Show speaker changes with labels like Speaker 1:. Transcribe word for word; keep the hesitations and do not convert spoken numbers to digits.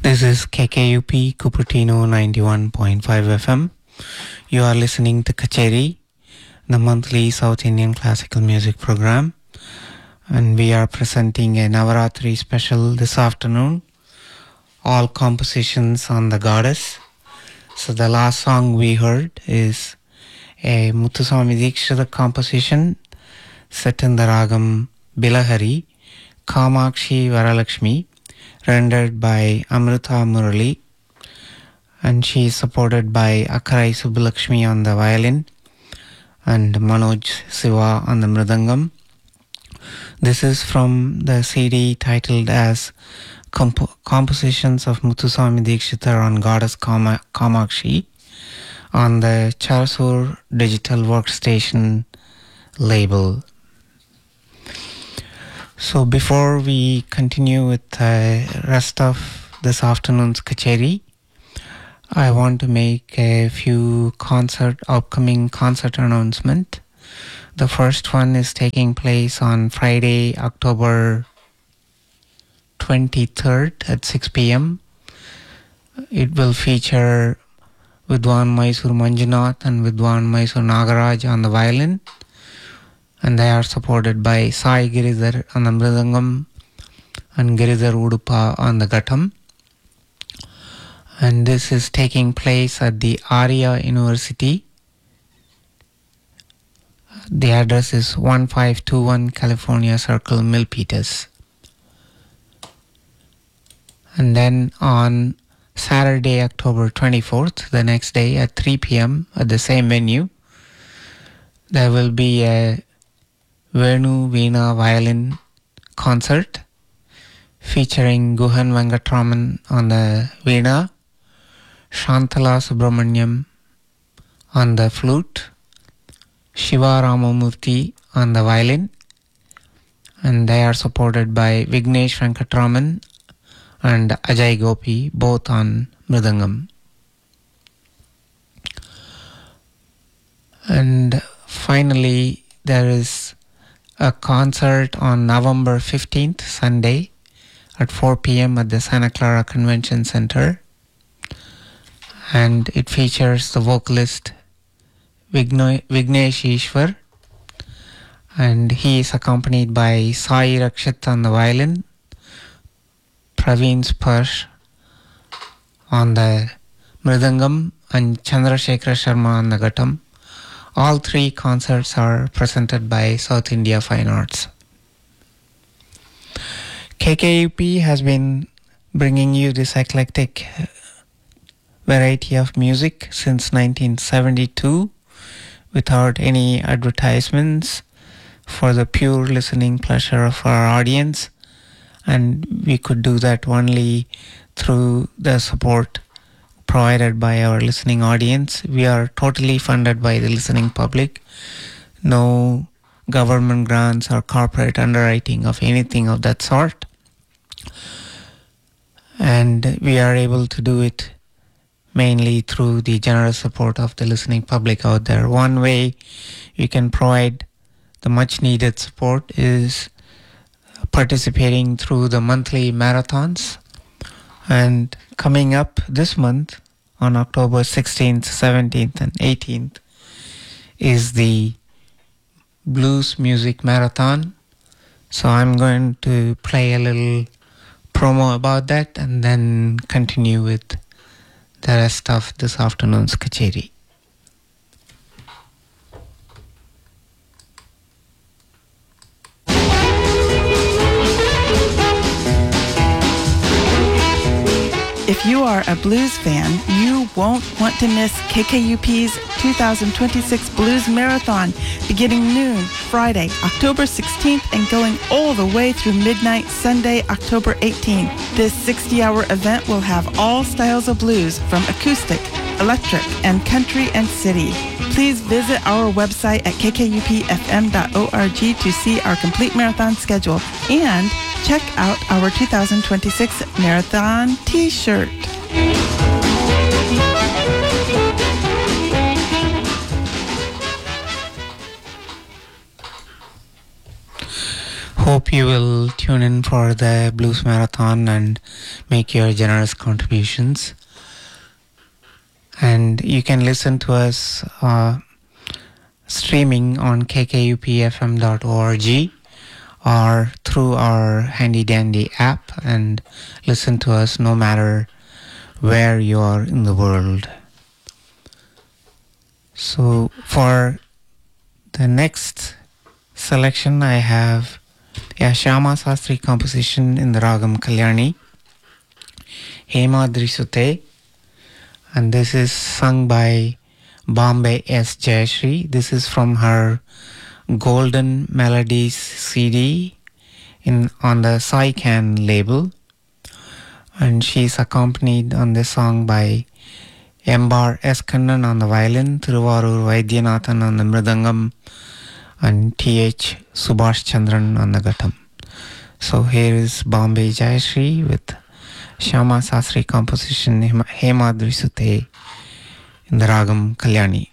Speaker 1: This is K K U P Cupertino ninety-one point five F M. You are listening to Kacheri, the monthly South Indian classical music program. And we are presenting a Navaratri special this afternoon. All compositions on the goddess. So the last song we heard is a Muthuswami Dikshita composition set in the ragam Bilahari, Kamakshi Varalakshmi, rendered by Amrita Murali, and she is supported by Akarai Subbulakshmi on the violin and Manoj Siva on the mridangam. This is from the C D titled as Comp- Compositions of Muthuswami Dikshita on Goddess Kama- Kamakshi on the Charsur Digital Workstation label. So before we continue with the rest of this afternoon's Kacheri, I want to make a few concert, upcoming concert announcement. The first one is taking place on Friday, October twenty-third at six p.m. It will feature Vidwan Mysore Manjunath and Vidwan Mysore Nagaraj on the violin, and they are supported by Sai Giridhar on the mridangam and Giridhar Udupa on the ghatam. And this is taking place at the Arya University. The address is one five two one California Circle, Milpitas. And then on Saturday, October twenty-fourth, the next day at three p.m. at the same venue, there will be a Venu Veena violin concert featuring Guhan Venkatraman on the veena, Shantala Subramanyam on the flute, Shiva Ramamurthy on the violin, and they are supported by Vignesh Venkatraman and Ajay Gopi, both on mridangam. And finally, there is a concert on November fifteenth, Sunday, at four p.m. at the Santa Clara Convention Center. And it features the vocalist Vigno- Vignesh Ishwar, and he is accompanied by Sai Rakshit on the violin, Praveen Sparsh on the mridangam, and Chandrasekhara Sharma on the ghatam. All three concerts are presented by South India Fine Arts. K K U P has been bringing you this eclectic variety of music since nineteen seventy-two without any advertisements, for the pure listening pleasure of our audience. And we could do that only through the support provided by our listening audience. We are totally funded by the listening public. No government grants or corporate underwriting of anything of that sort. And we are able to do it mainly through the generous support of the listening public out there. One way you can provide the much needed support is participating through the monthly marathons. And coming up this month on October sixteenth, seventeenth and eighteenth is the Blues Music Marathon. So I'm going to play a little promo about that and then continue with the rest of this afternoon's Kacheri.
Speaker 2: If you are a blues fan, you won't want to miss K K U P's two thousand twenty-six Blues Marathon, beginning noon Friday, October sixteenth, and going all the way through midnight Sunday, October eighteenth. This sixty-hour event will have all styles of blues, from acoustic, electric, and country and city. Please visit our website at k k u p f m dot org to see our complete marathon schedule and check out our two thousand twenty-six marathon t-shirt.
Speaker 1: Hope you will tune in for the Blues Marathon and make your generous contributions. And you can listen to us uh, streaming on k k u p f m dot org or through our handy dandy app, and listen to us no matter where you are in the world. So for the next selection, I have a Shyama Sastry composition in the Ragam Kalyani, Hemadri Sute, and this is sung by Bombay S. Jayashree. This is from her Golden Melodies C D in on the Saikan label, and she's accompanied on this song by Embar S. Kannan on the violin, Thiruvarur Vaidyanathan on the mridangam, and T H Subhash Chandran on the ghatam. So here is Bombay Jayashree with Shyama Sastry composition Hemadri Sute in the Ragam Kalyani.